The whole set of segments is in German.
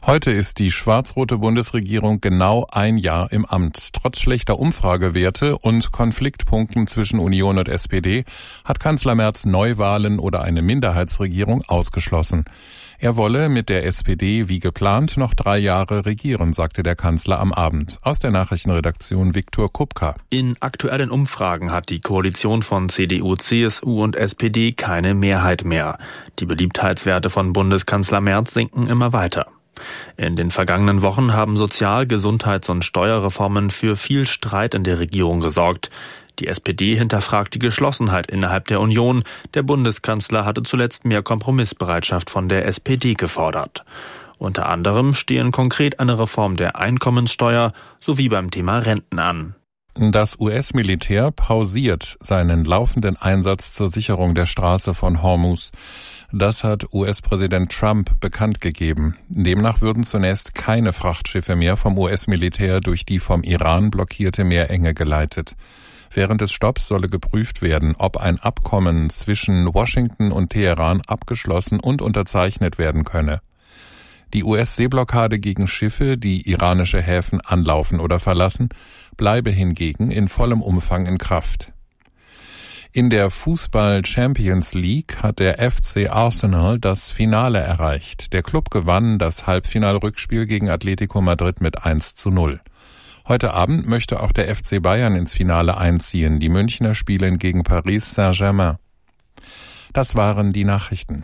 Heute ist die schwarz-rote Bundesregierung genau ein Jahr im Amt. Trotz schlechter Umfragewerte und Konfliktpunkten zwischen Union und SPD hat Kanzler Merz Neuwahlen oder eine Minderheitsregierung ausgeschlossen. Er wolle mit der SPD wie geplant noch 3 Jahre regieren, sagte der Kanzler am Abend. Aus der Nachrichtenredaktion Viktor Kupka. In aktuellen Umfragen hat die Koalition von CDU, CSU und SPD keine Mehrheit mehr. Die Beliebtheitswerte von Bundeskanzler Merz sinken immer weiter. In den vergangenen Wochen haben Sozial-, Gesundheits- und Steuerreformen für viel Streit in der Regierung gesorgt. Die SPD hinterfragt die Geschlossenheit innerhalb der Union. Der Bundeskanzler hatte zuletzt mehr Kompromissbereitschaft von der SPD gefordert. Unter anderem stehen konkret eine Reform der Einkommenssteuer sowie beim Thema Renten an. Das US-Militär pausiert seinen laufenden Einsatz zur Sicherung der Straße von Hormuz. Das hat US-Präsident Trump bekannt gegeben. Demnach würden zunächst keine Frachtschiffe mehr vom US-Militär durch die vom Iran blockierte Meerenge geleitet. Während des Stopps solle geprüft werden, ob ein Abkommen zwischen Washington und Teheran abgeschlossen und unterzeichnet werden könne. Die US-Seeblockade gegen Schiffe, die iranische Häfen anlaufen oder verlassen, bleibe hingegen in vollem Umfang in Kraft. In der Fußball-Champions League hat der FC Arsenal das Finale erreicht. Der Klub gewann das Halbfinalrückspiel gegen Atletico Madrid mit 1:0. Heute Abend möchte auch der FC Bayern ins Finale einziehen. Die Münchner spielen gegen Paris Saint-Germain. Das waren die Nachrichten.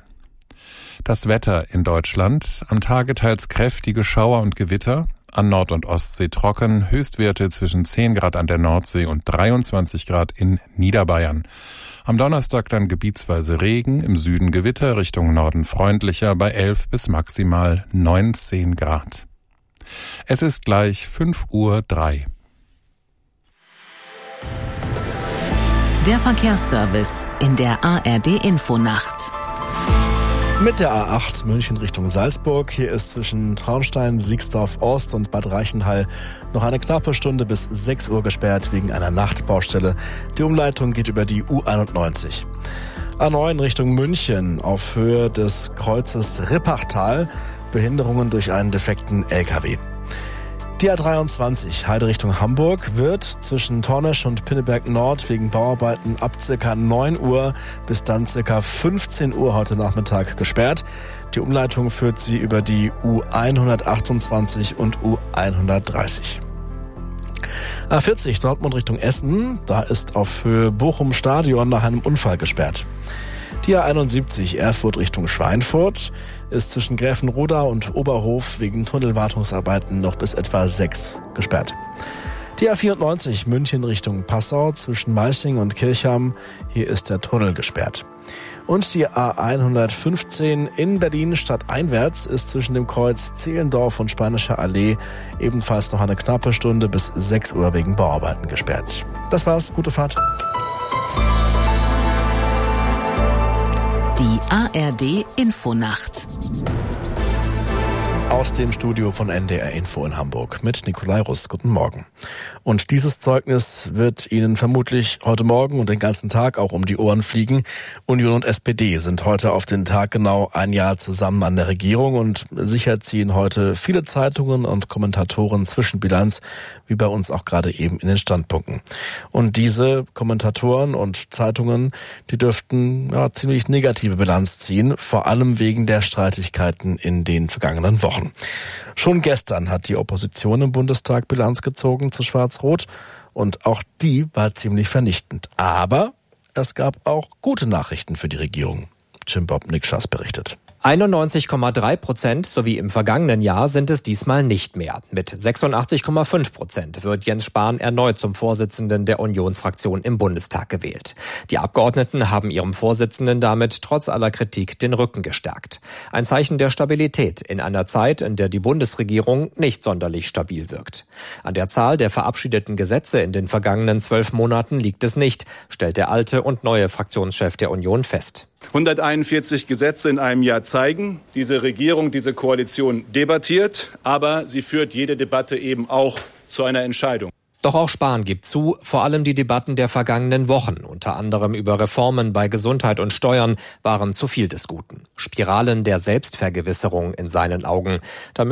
Das Wetter in Deutschland: am Tage teils kräftige Schauer und Gewitter, an Nord- und Ostsee trocken, Höchstwerte zwischen 10 Grad an der Nordsee und 23 Grad in Niederbayern. Am Donnerstag dann gebietsweise Regen, im Süden Gewitter, Richtung Norden freundlicher bei 11 bis maximal 19 Grad. Es ist gleich 5:03 Uhr. Der Verkehrsservice in der ARD-Infonacht. Mit der A8 München Richtung Salzburg. Hier ist zwischen Traunstein, Siegsdorf Ost und Bad Reichenhall noch eine knappe Stunde bis 6 Uhr gesperrt wegen einer Nachtbaustelle. Die Umleitung geht über die U91. A9 Richtung München auf Höhe des Kreuzes Rippachtal. Behinderungen durch einen defekten LKW. Die A23 Heide Richtung Hamburg wird zwischen Tornesch und Pinneberg Nord wegen Bauarbeiten ab ca. 9 Uhr bis dann ca. 15 Uhr heute Nachmittag gesperrt. Die Umleitung führt sie über die U128 und U130. A40 Dortmund Richtung Essen, da ist auf Höhe Bochum Stadion nach einem Unfall gesperrt. Die A71 Erfurt Richtung Schweinfurt ist zwischen Gräfenroda und Oberhof wegen Tunnelwartungsarbeiten noch bis etwa 6 gesperrt. Die A94 München Richtung Passau zwischen Malching und Kirchham, hier ist der Tunnel gesperrt. Und die A115 in Berlin stadteinwärts ist zwischen dem Kreuz Zehlendorf und Spanischer Allee ebenfalls noch eine knappe Stunde bis 6 Uhr wegen Bauarbeiten gesperrt. Das war's, gute Fahrt. Die ARD-Infonacht. Aus dem Studio von NDR Info in Hamburg mit Nikolai Russ. Guten Morgen. Und dieses Zeugnis wird Ihnen vermutlich heute Morgen und den ganzen Tag auch um die Ohren fliegen. Union und SPD sind heute auf den Tag genau ein Jahr zusammen an der Regierung und sicher ziehen heute viele Zeitungen und Kommentatoren Zwischenbilanz, wie bei uns auch gerade eben in den Standpunkten. Und diese Kommentatoren und Zeitungen, die dürften ziemlich negative Bilanz ziehen, vor allem wegen der Streitigkeiten in den vergangenen Wochen. Schon gestern hat die Opposition im Bundestag Bilanz gezogen zu Schwarz-Rot und auch die war ziemlich vernichtend. Aber es gab auch gute Nachrichten für die Regierung. Jim Bob Nick-Schass berichtet. 91,3% sowie im vergangenen Jahr sind es diesmal nicht mehr. Mit 86,5% wird Jens Spahn erneut zum Vorsitzenden der Unionsfraktion im Bundestag gewählt. Die Abgeordneten haben ihrem Vorsitzenden damit trotz aller Kritik den Rücken gestärkt. Ein Zeichen der Stabilität in einer Zeit, in der die Bundesregierung nicht sonderlich stabil wirkt. An der Zahl der verabschiedeten Gesetze in den vergangenen 12 Monaten liegt es nicht, stellt der alte und neue Fraktionschef der Union fest. 141 Gesetze in einem Jahr zeigen, diese Regierung, diese Koalition debattiert, aber sie führt jede Debatte eben auch zu einer Entscheidung. Doch auch Spahn gibt zu, vor allem die Debatten der vergangenen Wochen, unter anderem über Reformen bei Gesundheit und Steuern, waren zu viel des Guten. Spiralen der Selbstvergewisserung in seinen Augen.